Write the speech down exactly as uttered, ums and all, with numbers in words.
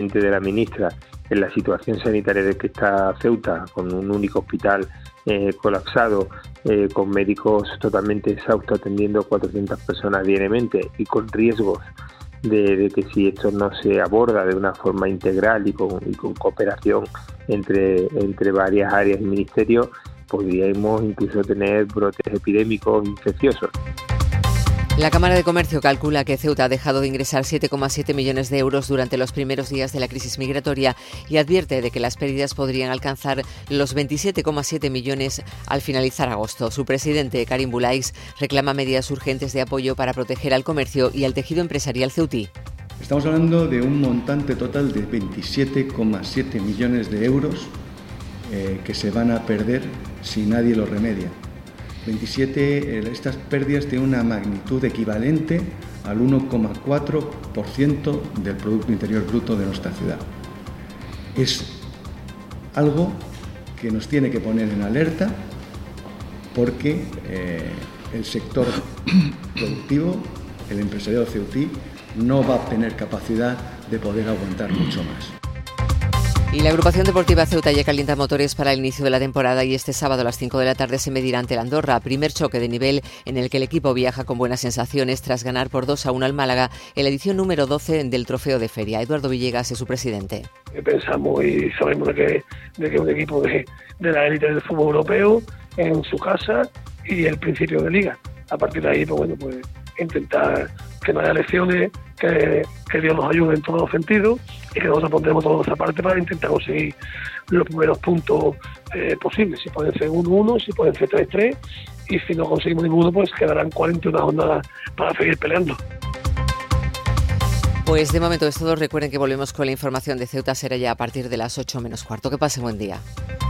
concretamente de la ministra, en la situación sanitaria de que está Ceuta, con un único hospital eh, colapsado, eh, con médicos totalmente exhaustos atendiendo cuatrocientas personas diariamente y con riesgos de, de que si esto no se aborda de una forma integral y con, y con cooperación entre, entre varias áreas y ministerios, podríamos incluso tener brotes epidémicos infecciosos. La Cámara de Comercio calcula que Ceuta ha dejado de ingresar siete coma siete millones de euros durante los primeros días de la crisis migratoria y advierte de que las pérdidas podrían alcanzar los veintisiete coma siete millones al finalizar agosto. Su presidente, Karim Boulais, reclama medidas urgentes de apoyo para proteger al comercio y al tejido empresarial ceutí. Estamos hablando de un montante total de veintisiete coma siete millones de euros eh, que se van a perder si nadie lo remedia. veintisiete, estas pérdidas tienen una magnitud equivalente al uno coma cuatro por ciento del Producto Interior Bruto de nuestra ciudad. Es algo que nos tiene que poner en alerta porque eh, el sector productivo, el empresariado ceutí, no va a tener capacidad de poder aguantar mucho más. Y la agrupación deportiva Ceuta ya calienta motores para el inicio de la temporada y este sábado a las cinco de la tarde se medirá ante el Andorra, primer choque de nivel en el que el equipo viaja con buenas sensaciones tras ganar por dos a uno al Málaga en la edición número doce del Trofeo de Feria. Eduardo Villegas es su presidente. Pensamos y sabemos de que, de que es un equipo de, de la élite del fútbol europeo en su casa y el principio de liga. A partir de ahí, pues bueno, pues intentar que no haya lesiones, que, que Dios nos ayude en todos los sentidos y que nosotros pondremos toda nuestra parte para intentar conseguir los primeros puntos eh, posibles. Si pueden ser uno uno, si pueden ser tres tres y si no conseguimos ninguno, pues quedarán cuarenta y una jornadas para seguir peleando. Pues de momento es todo. Recuerden que volvemos con la información de Ceuta, será ya a partir de las ocho menos cuarto. Que pasen buen día.